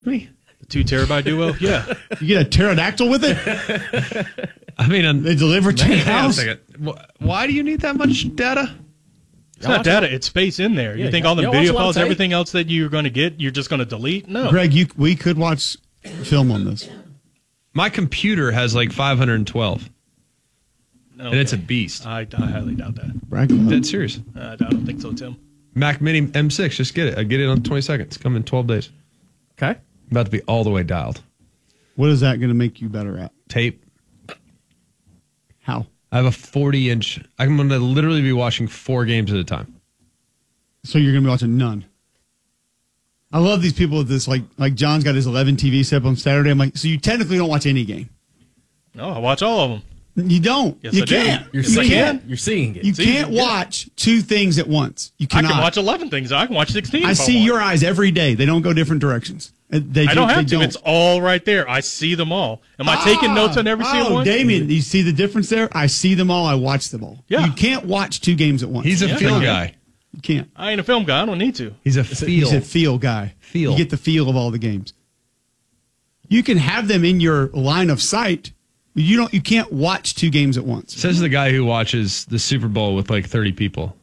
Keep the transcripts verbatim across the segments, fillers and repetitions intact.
Me? The two terabyte duo? Yeah. You get a pterodactyl with it? I mean, um, they deliver to your hang on a house? second. Why do you need that much data? It's not data, it's space in there. Yeah, you think y'all- all the y'all watch video a lot of files, tape? everything else that you're going to get, you're just going to delete? No. Greg, you, we could watch film on this. My computer has like five hundred twelve. Okay. And it's a beast. I, I highly doubt that. Brag about it. Dead serious. I don't think so, Tim. Mac Mini M six, just get it. I get it on twenty seconds. Come in twelve days. Okay. About to be all the way dialed. What is that going to make you better at? Tape. How? I have a forty inch. I'm going to literally be watching four games at a time. So you're going to be watching none. I love these people with this, like like John's got his eleven T V set up on Saturday. I'm like, so you technically don't watch any game. No, I watch all of them. You don't. Yes, you I do. can't. You're you seeing can't. it. You're seeing it. You See, can't yeah. watch two things at once. You I cannot. can watch eleven things. I can watch sixteen. I if I see want. your eyes every day. They don't go different directions. Uh, They I don't they have to. Don't. It's all right there. I see them all. Am I taking notes on every single oh, one? Damien, you see the difference there? I see them all. I watch them all. Yeah. You can't watch two games at once. He's a Yeah. feel Yeah. guy. You can't. I ain't a film guy. I don't need to. He's a feel. He's a feel guy. Feel. You get the feel of all the games. You can have them in your line of sight. But you don't. You can't watch two games at once. Says the guy who watches the Super Bowl with like thirty people.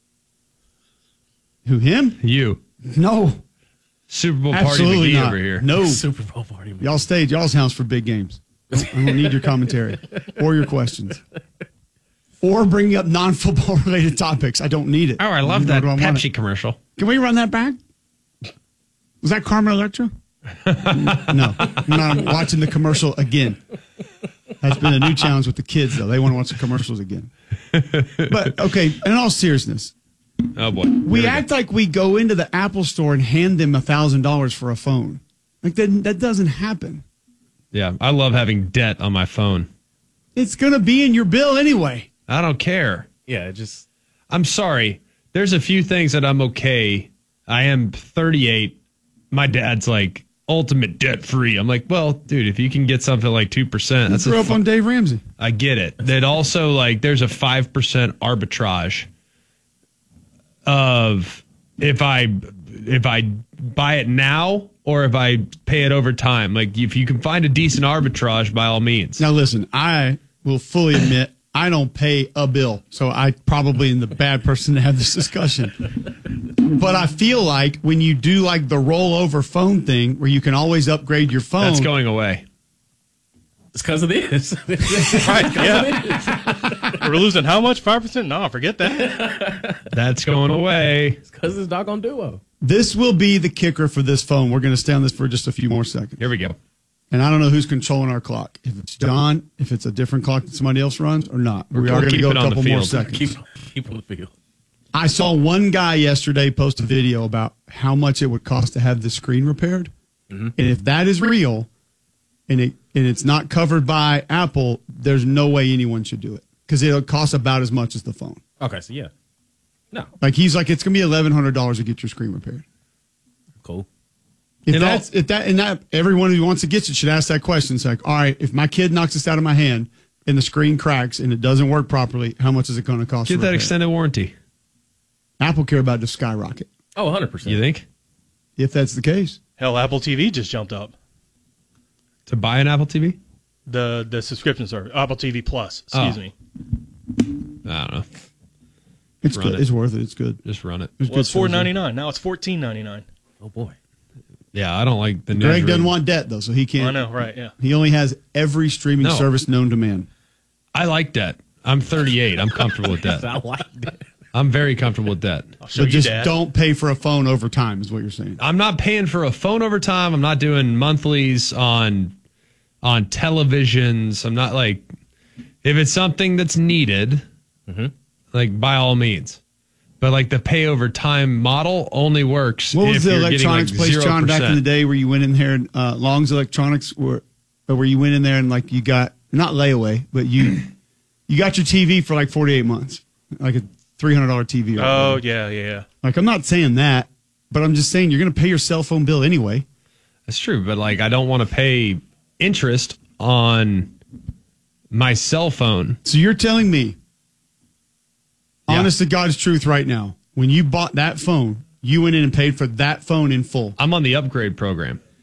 Who, him? You. No. Super Bowl party Absolutely McGee not. over here. No. Super Bowl party. man. Y'all stay at y'all's house for big games. I don't need your commentary or your questions. Or bringing up non-football related topics. I don't need it. Oh, I love Nor that do I want Pepsi it. commercial. Can we run that back? Was that Carmen Electra? No. I'm not watching the commercial again. That's been a new challenge with the kids, though. They want to watch the commercials again. But, okay, in all seriousness, Oh, boy. we Here act like we go into the Apple store and hand them one thousand dollars for a phone. Like, that, that doesn't happen. Yeah, I love having debt on my phone. It's going to be in your bill anyway. I don't care. Yeah, it just I'm sorry. There's a few things that I'm okay. I am thirty-eight. My dad's like ultimate debt free. I'm like, well, dude, if you can get something like two percent, that's Grew a up fu- on Dave Ramsey. I get it. That also like there's a five percent arbitrage of if I if I buy it now or if I pay it over time. Like if you can find a decent arbitrage, by all means. Now, listen, I will fully admit I don't pay a bill, so I probably am the bad person to have this discussion. But I feel like when you do like the rollover phone thing where you can always upgrade your phone. That's going away. it's because of this. Right, yeah. We're losing how much? five percent? No, forget that. That's going away. It's because it's doggone duo. This will be the kicker for this phone. We're going to stay on this for just a few more seconds. Here we go. And I don't know who's controlling our clock. If it's John, if it's a different clock that somebody else runs, or not. We We'll are going to keep go a it on the couple more field. seconds. Keep keep on the field. I saw one guy yesterday post a video about how much it would cost to have the screen repaired. Mm-hmm. And if that is real and it and it's not covered by Apple, there's no way anyone should do it because it'll cost about as much as the phone. Okay, so yeah. No. Like he's like, it's going to be eleven hundred dollars to get your screen repaired. Cool. If And all- that's if that and that everyone who wants to get it should ask that question. It's like, all right, if my kid knocks this out of my hand and the screen cracks and it doesn't work properly, how much is it going to cost? Get to that repair? extended warranty. Apple care about to skyrocket Oh, one hundred percent. You think? if that's the case. Hell, Apple T V just jumped up. To buy an Apple T V? The the subscription service, Apple T V Plus. Excuse Oh. me. I don't know. It's Run good. it. It's worth it. It's good. Just run it. It's Well, it's good four service. ninety nine. Now it's fourteen ninety nine. Oh boy. Yeah, I don't like the news. Greg doesn't read. want debt though, so he can't. I know, right? Yeah. He only has every streaming No. service known to man. I like debt. I'm thirty-eight. I'm comfortable with I that. like that. I'm very comfortable with that. I'll show But you, just Dad. don't pay for a phone over time, is what you're saying. I'm not paying for a phone over time. I'm not doing monthlies on on televisions. I'm not like if it's something that's needed, Mm-hmm. like by all means. But like the pay over time model only works. What was if the you're electronics getting like place, John, back in the zero percent. day where you went in there and uh, Long's Electronics, where, where you went in there and like you got not layaway, but you you got your T V for like forty-eight months, like a three hundred dollar T V. Or Oh whatever. yeah, yeah, yeah. Like I'm not saying that, but I'm just saying you're going to pay your cell phone bill anyway. That's true, but like I don't want to pay interest on my cell phone. So you're telling me, Yeah. honest to God's truth, right now, when you bought that phone, you went in and paid for that phone in full. I'm on the upgrade program.